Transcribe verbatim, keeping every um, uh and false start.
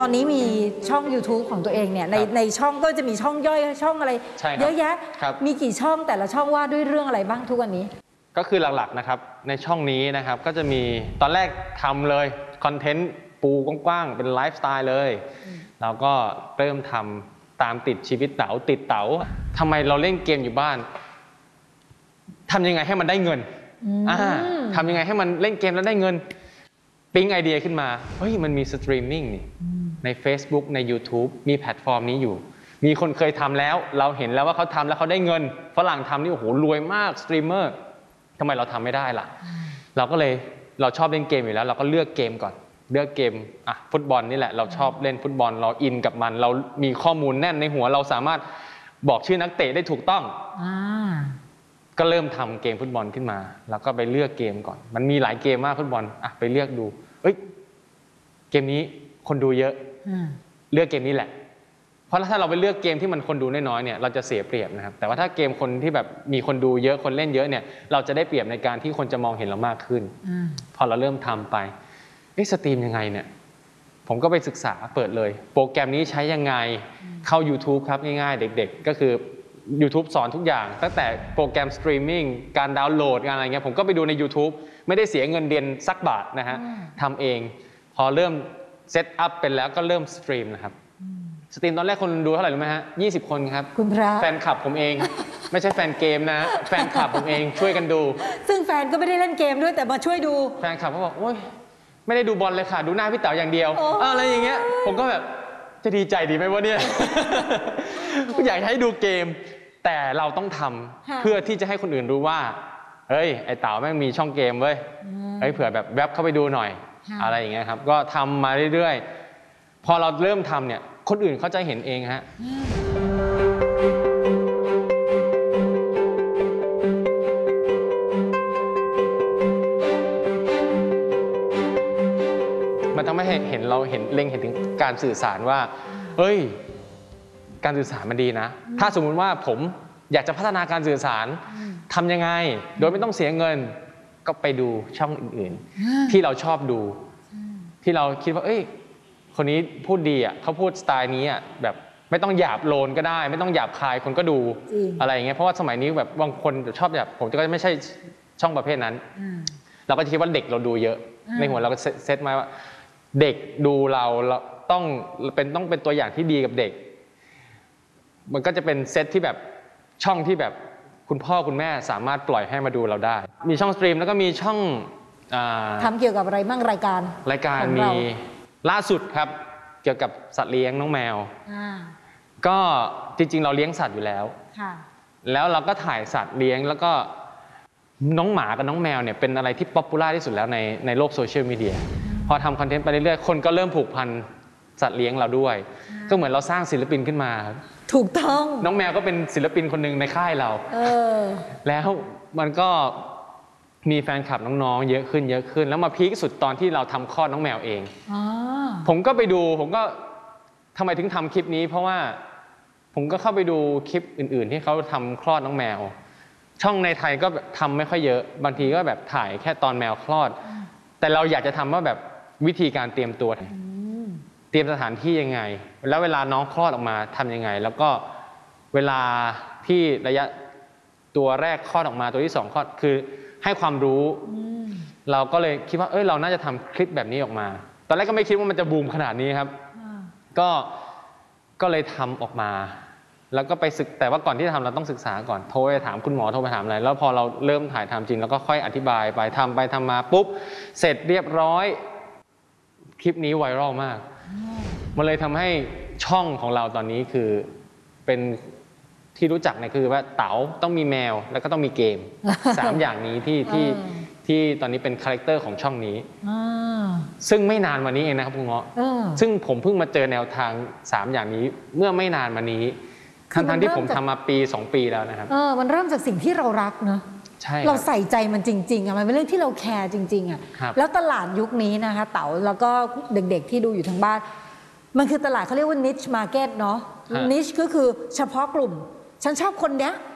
ตอนนี้มีช่อง YouTube ของตัวเองเนี่ยในในช่องก็จะมีช่องย่อยช่องอะไรเยอะแยะมีกี่ช่องแต่ละช่องว่าด้วยเรื่องอะไรบ้างทุกวันนี้ก็คือหลักๆนะครับในช่องนี้นะครับก็จะมีตอนแรกทำเลยคอนเทนต์ปูกว้างๆเป็นไลฟ์สไตล์เลยแล้วก็เริ่มทำตามติดชีวิตเต๋าติดเต๋าทำไมเราเล่นเกมอยู่บ้านทำยังไงให้มันได้เงินทำยังไงให้มันเล่นเกมแล้วได้เงินปิ๊งไอเดียขึ้นมาเฮ้ยมันมีสตรีมมิ่งนี่ใน Facebook ใน YouTube มีแพลตฟอร์มนี้อยู่มีคนเคยทำแล้วเราเห็นแล้วว่าเขาทำแล้วเขาได้เงินฝรั่งทำนี่โอ้โหรวยมากสตรีมเมอร์ทำไมเราทำไม่ได้ล่ะเราก็เลยเราชอบเล่นเกมอยู่แล้วเราก็เลือกเกมก่อนเลือกเกมอ่ะฟุตบอลนี่แหละเราชอบเล่นฟุตบอลเราอินกับมันเรามีข้อมูลแน่นในหัวเราสามารถบอกชื่อนักเตะได้ถูกต้องก็เริ่มทำเกมฟุตบอลขึ้นมาแล้วก็ไปเลือกเกมก่อนมันมีหลายเกมมากฟุตบอลอ่ะไปเลือกดูเอ้ยเกมนี้คนดูเยอะเลือกเกมนี้แหละเพราะถ้าเราไปเลือกเกมที่มันคนดูน้อยๆเนี่ยเราจะเสียเปรียบนะครับแต่ว่าถ้าเกมคนที่แบบมีคนดูเยอะคนเล่นเยอะเนี่ยเราจะได้เปรียบในการที่คนจะมองเห็นเรามากขึ้นพอเราเริ่มทำไปเอ๊ะสตรีมยังไงเนี่ยผมก็ไปศึกษาเปิดเลยโปรแกรมนี้ใช้ยังไงเข้า YouTube ครับง่ายๆเด็กๆก็คือ YouTube สอนทุกอย่างตั้งแต่โปรแกรมสตรีมมิ่งการดาวน์โหลดการอะไรเงี้ยผมก็ไปดูใน YouTube ไม่ได้เสียเงินเดือนสักบาทนะฮะทำเองพอเริ่มเซตอัพเป็นแล้วก็เริ่มสตรีมนะครับสตรีมตอนแรกคนดูเท่าไหร่รู้ไหมฮะยี่สิบคนครับคุณพระแฟนคลับผมเองไม่ใช่แฟนเกมนะแฟนคลับผมเองช่วยกันดูซึ่งแฟนก็ไม่ได้เล่นเกมด้วยแต่มาช่วยดูแฟนคลับเขาบอกโอ๊ยไม่ได้ดูบอลเลยค่ะดูหน้าพี่เต๋าอย่างเดียวอะไรอย่างเงี้ยผมก็แบบจะดีใจดีไหมวะเนี่ยอยากให้ดูเกมแต่เราต้องทำเพื่อที่จะให้คนอื่นรู้ว่าเฮ้ยไอ้เต๋าแม่งมีช่องเกมเว้ยเฮ้ยเผื่อแบบแวบเข้าไปดูหน่อยอะไรอย่างเงี้ยครับก็ทำมาเรื่อยๆพอเราเริ่มทำเนี่ยคนอื่นเขาจะเห็นเองฮะมันทำให้เห็นเราเห็นเล็งเห็นถึงการสื่อสารว่าเฮ้ยการสื่อสารมันดีนะถ้าสมมุติว่าผมอยากจะพัฒนาการสื่อสารทำยังไงโดยไม่ต้องเสียเงินก็ไปดูช่องอื่นๆที่เราชอบดูที่เราคิดว่าเอ้ยคนนี้พูดดีอ่ะเขาพูดสไตล์นี้อ่ะแบบไม่ต้องหยาบโลนก็ได้ไม่ต้องหยาบคายคนก็ดูอะไรอย่างเงี้ยเพราะว่าสมัยนี้แบบบางคนชอบแบบผมก็ไม่ใช่ช่องประเภทนั้นเราก็คิดว่าเด็กเราดูเยอะในหัวเราก็เซตมาว่าเด็กดูเราเราต้องเป็นต้องเป็นตัวอย่างที่ดีกับเด็กมันก็จะเป็นเซตที่แบบช่องที่แบบคุณพ่อคุณแม่สามารถปล่อยให้มาดูเราได้มีช่องสตรีมแล้วก็มีช่องทำเกี่ยวกับอะไรบ้างรายการรายการมีล่าสุดครับเกี่ยวกับสัตว์เลี้ยงน้องแมวก็จริงๆเราเลี้ยงสัตว์อยู่แล้วแล้วเราก็ถ่ายสัตว์เลี้ยงแล้วก็น้องหมากับน้องแมวเนี่ยเป็นอะไรที่ป๊อปปูล่าที่สุดแล้วในในโลกโซเชียลมีเดียพอทำคอนเทนต์ไปเรื่อยๆคนก็เริ่มผูกพันสัตว์เลี้ยงเราด้วยก็เหมือนเราสร้างศิลปินขึ้นมาถูกต้องน้องแมวก็เป็นศิลปินคนหนึ่งในค่ายเราเออแล้วมันก็มีแฟนคลับน้องๆเยอะขึ้นเยอะขึ้นแล้วมาพีคสุดตอนที่เราทำคลอดน้องแมวเองผมก็ไปดูผมก็ทำไมถึงทำคลิปนี้เพราะว่าผมก็เข้าไปดูคลิปอื่นๆที่เขาทำคลอดน้องแมวช่องในไทยก็ทำไม่ค่อยเยอะบางทีก็แบบถ่ายแค่ตอนแมวคลอดแต่เราอยากจะทำว่าแบบวิธีการเตรียมตัวเตรียมสถานที่ยังไงแล้วเวลาน้องคลอดออกมาทำยังไงแล้วก็เวลาที่ระยะตัวแรกคลอดออกมาตัวที่สองคลอดคือให้ความรู้เราก็เลยคิดว่าเอ้ยเราน่าจะทำคลิปแบบนี้ออกมาตอนแรกก็ไม่คิดว่ามันจะบูมขนาดนี้ครับก็ก็เลยทำออกมาแล้วก็ไปศึกแต่ว่าก่อนที่จะทำเราต้องศึกษาก่อนโทรไปถามคุณหมอโทรไปถามอะไรแล้วพอเราเริ่มถ่ายทำจริงแล้วก็ค่อยอธิบายไปทำไปทำมาปุ๊บเสร็จเรียบร้อยคลิปนี้ไวรัลมากมันเลยทำให้ช่องของเราตอนนี้คือเป็นที่รู้จักเนี่ยคือว่าเต๋าต้องมีแมวแล้วก็ต้องมีเกมสามอย่างนี้ที่ที่ที่ตอนนี้เป็นคาแรคเตอร์ของช่องนี้ซึ่งไม่นานมานี้เองนะครับคุณเงาะซึ่งผมเพิ่งมาเจอแนวทางสามอย่างนี้เมื่อไม่นานมานี้ทั้งที่ผมทำมาปีสองปีแล้วนะครับเออมันเริ่มจากสิ่งที่เรารักเนอะเราใส่ใจมันจริงๆอ่ะมันเป็นเรื่องที่เราแคร์จริงๆอ่ะแล้วตลาดยุคนี้นะคะเต๋าแล้วก็เด็กๆที่ดูอยู่ทางบ้านมันคือตลาดเขาเรียกว่า niche market เนาะ niche ก็คือเฉพาะกลุ่มฉันชอบคนเนี้ย